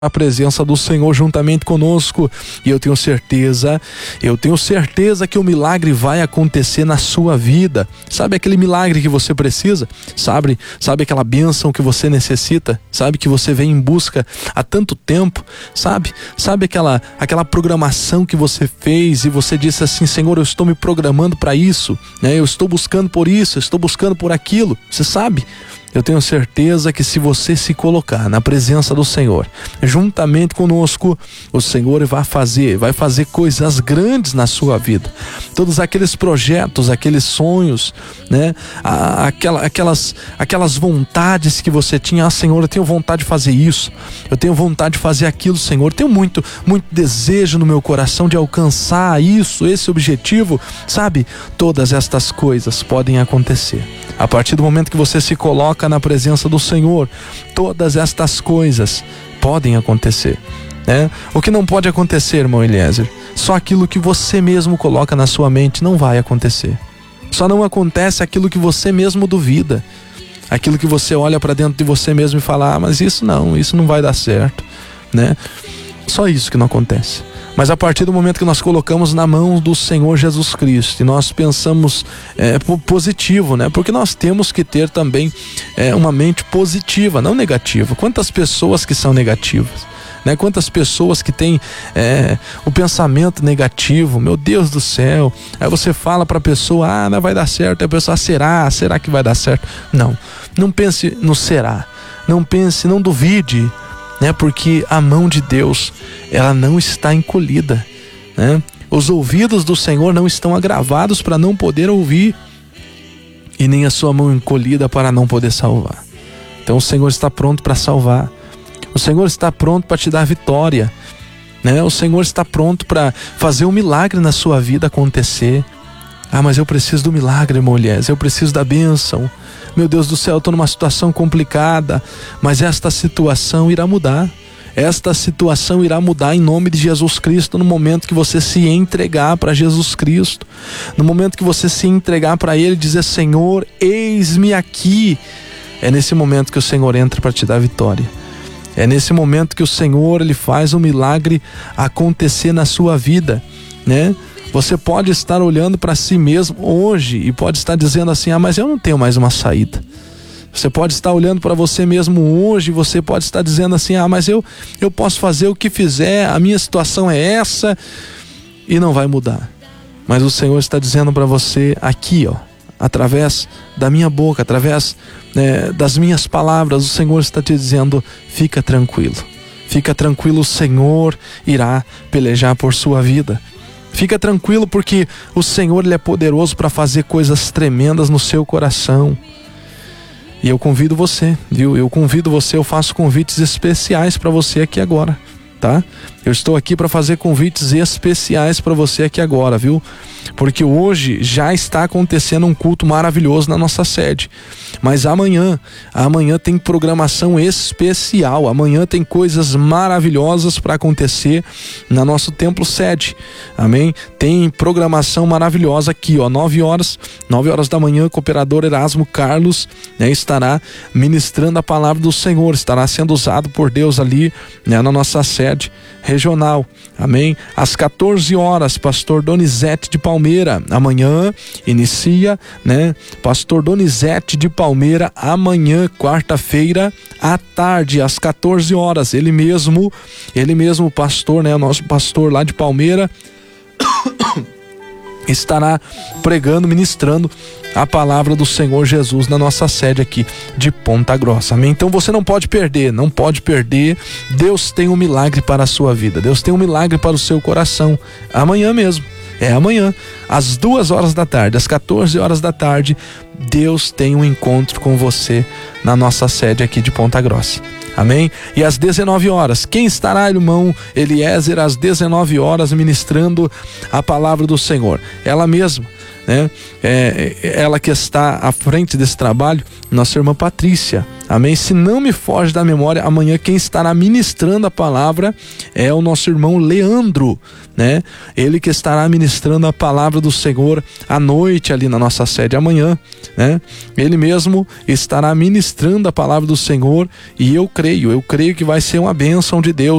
a presença do Senhor juntamente conosco, e eu tenho certeza que o milagre vai acontecer na sua vida. Sabe aquele milagre que você precisa? Sabe aquela bênção que você necessita? Sabe que você vem em busca há tanto tempo? Sabe aquela programação que você fez e você disse assim: Senhor, eu estou me programando para isso, né? Eu estou buscando por isso, eu estou buscando por aquilo. Você sabe? Eu tenho certeza que se você se colocar na presença do Senhor, juntamente conosco, o Senhor vai fazer coisas grandes na sua vida. Todos aqueles projetos, aqueles sonhos, né? Aquelas vontades que você tinha: Senhor, eu tenho vontade de fazer isso, eu tenho vontade de fazer aquilo, Senhor, eu tenho muito desejo no meu coração de alcançar isso, esse objetivo, sabe? Todas estas coisas podem acontecer. A partir do momento que você se coloca na presença do Senhor, todas estas coisas podem acontecer, né? O que não pode acontecer, irmão Eliezer, só aquilo que você mesmo coloca na sua mente não vai acontecer. Só não acontece aquilo que você mesmo duvida, aquilo que você olha para dentro de você mesmo e fala: mas isso não vai dar certo, né? Só isso que não acontece. Mas a partir do momento que nós colocamos na mão do Senhor Jesus Cristo e nós pensamos positivo, né? Porque nós temos que ter também uma mente positiva, não negativa. Quantas pessoas que são negativas, né? Quantas pessoas que têm o pensamento negativo, meu Deus do céu. Aí você fala para a pessoa: não vai dar certo. Aí a pessoa: será que vai dar certo? Não pense no será, não duvide, né? Porque a mão de Deus, ela não está encolhida, né? Os ouvidos do Senhor não estão agravados para não poder ouvir, e nem a sua mão encolhida para não poder salvar. Então o Senhor está pronto para salvar, o Senhor está pronto para te dar vitória, né? O Senhor está pronto para fazer um milagre na sua vida acontecer. Mas eu preciso do milagre, irmão Elias, eu preciso da bênção. Meu Deus do céu, eu estou numa situação complicada, mas esta situação irá mudar. Esta situação irá mudar em nome de Jesus Cristo, no momento que você se entregar para Jesus Cristo, no momento que você se entregar para Ele e dizer: Senhor, eis-me aqui. É nesse momento que o Senhor entra para te dar vitória. É nesse momento que o Senhor, Ele faz um milagre acontecer na sua vida, né? Você pode estar olhando para si mesmo hoje e pode estar dizendo assim: mas eu não tenho mais uma saída. Você pode estar olhando para você mesmo hoje e você pode estar dizendo assim: mas eu posso fazer o que fizer, a minha situação é essa, e não vai mudar. Mas o Senhor está dizendo para você aqui, através da minha boca, através das minhas palavras, o Senhor está te dizendo: fica tranquilo, o Senhor irá pelejar por sua vida. Fica tranquilo, porque o Senhor, Ele é poderoso para fazer coisas tremendas no seu coração. E eu convido você, viu? Eu faço convites especiais para você aqui agora, tá? Eu estou aqui para fazer convites especiais para você aqui agora, viu? Porque hoje já está acontecendo um culto maravilhoso na nossa sede. Mas amanhã tem programação especial. Amanhã tem coisas maravilhosas para acontecer na nosso templo sede. Amém? Tem programação maravilhosa aqui, 9 horas da manhã, o cooperador Erasmo Carlos, né, estará ministrando a palavra do Senhor, estará sendo usado por Deus ali, né, na nossa sede regional. Amém? Às 14 horas, pastor Donizete de Palmeira, amanhã inicia, né? Pastor Donizete de Palmeira, amanhã, quarta-feira, à tarde, às 14 horas, ele mesmo, o pastor, né? O nosso pastor lá de Palmeira, estará pregando, ministrando a palavra do Senhor Jesus na nossa sede aqui de Ponta Grossa. Amém? Então você não pode perder. Deus tem um milagre para a sua vida, Deus tem um milagre para o seu coração. Amanhã mesmo, amanhã, às 2 horas da tarde, às 14 horas da tarde, Deus tem um encontro com você na nossa sede aqui de Ponta Grossa. Amém? E às 19 horas, quem estará, irmão Eliezer, às 19 horas ministrando a palavra do Senhor? Ela mesma, né? Ela que está à frente desse trabalho, nossa irmã Patrícia, amém? Se não me foge da memória, amanhã quem estará ministrando a palavra é o nosso irmão Leandro, né? Ele que estará ministrando a palavra do Senhor à noite ali na nossa sede amanhã, né? Ele mesmo estará ministrando a palavra do Senhor, e eu creio que vai ser uma bênção de Deus.